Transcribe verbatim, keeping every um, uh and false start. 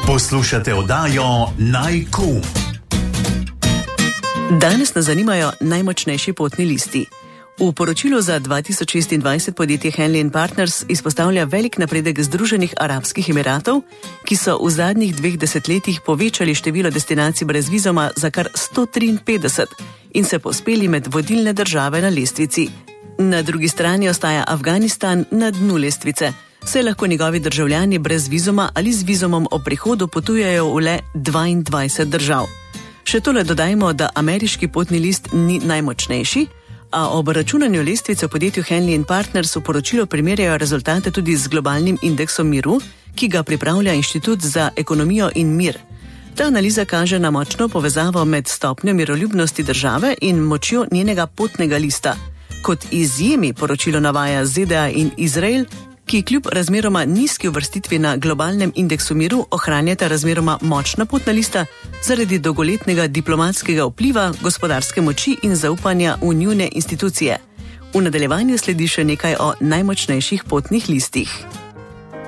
Poslušate oddajo Naj.com. Danes nas zanimajo najmočnejši potni listi. V poročilu za dva tisoč šestindvajset podjetje Henley and Partners izpostavlja velik napredek Združenih arabskih emiratov, ki so v zadnjih dveh desetletjih povečali število destinacij brez vizuma za kar sto triinpetdeset in se povzpeli med vodilne države na lestvici. Na drugi strani ostaja Afganistan na dnu lestvice, saj lahko njegovi državljani brez vizuma ali z vizumom o prihodu potujejo v le dvaindvajset držav. Še tole dodajmo, da ameriški potni list ni najmočnejši, a ob računanju lestvice v podjetju Henley and Partners v poročilu primerjajo rezultate tudi z globalnim indeksom miru, ki ga pripravlja Inštitut za ekonomijo in mir. Ta analiza kaže na močno povezavo med stopnjo miroljubnosti države in močjo njenega potnega lista. Kot izjemi poročilo navaja Z D A in Izrael, ki kljub razmeroma nizki uvrstitvi na globalnem indeksu miru ohranjata razmeroma močna potna lista zaradi dolgoletnega diplomatskega vpliva, gospodarske moči in zaupanja v njune institucije. V nadaljevanju sledi še nekaj o najmočnejših potnih listih.